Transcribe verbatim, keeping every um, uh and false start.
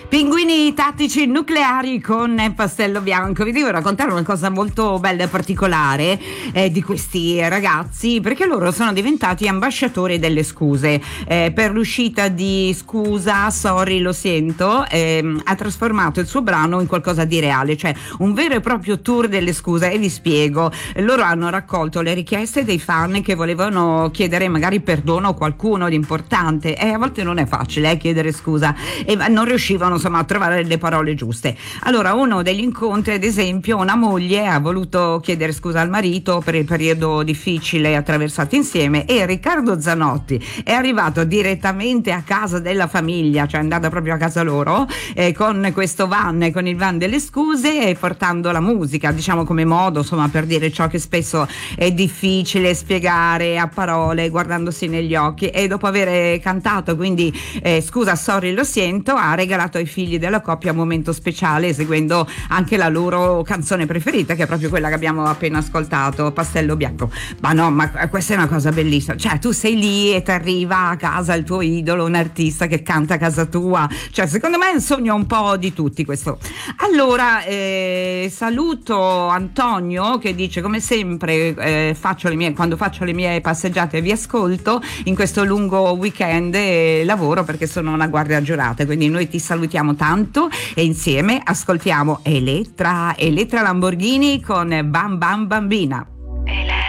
Pinguini tattici nucleari con Pastello Bianco. Vi devo raccontare una cosa molto bella e particolare eh, di questi ragazzi, perché loro sono diventati ambasciatori delle scuse. Eh, per l'uscita di Scusa, Sorry, lo sento, ehm, ha trasformato il suo brano in qualcosa di reale, cioè un vero e proprio tour delle scuse. E vi spiego: loro hanno raccolto le richieste dei fan che volevano chiedere magari perdono a qualcuno di importante, e a volte non è facile eh, chiedere scusa, e non riuscivano insomma a trovare le parole giuste. Allora, uno degli incontri, ad esempio, una moglie ha voluto chiedere scusa al marito per il periodo difficile attraversato insieme, e Riccardo Zanotti è arrivato direttamente a casa della famiglia, cioè è andato proprio a casa loro eh, con questo van, con il van delle scuse, e portando la musica, diciamo, come modo insomma per dire ciò che spesso è difficile spiegare a parole guardandosi negli occhi. E dopo aver cantato quindi eh, Scusa, Sorry, lo sento, ha regalato ai figli della coppia un momento speciale, eseguendo anche la loro canzone preferita, che è proprio quella che abbiamo appena ascoltato, Pastello Bianco. Ma no, ma questa è una cosa bellissima, cioè tu sei lì e ti arriva a casa il tuo idolo, un artista che canta a casa tua, cioè secondo me è un sogno un po' di tutti questo. Allora eh, saluto Antonio che dice: come sempre eh, faccio le mie, quando faccio le mie passeggiate vi ascolto in questo lungo weekend e lavoro perché sono una guardia giurata, quindi noi ti salutiamo tanto e insieme ascoltiamo Elettra, Elettra Lamborghini con Bam Bam Bambina.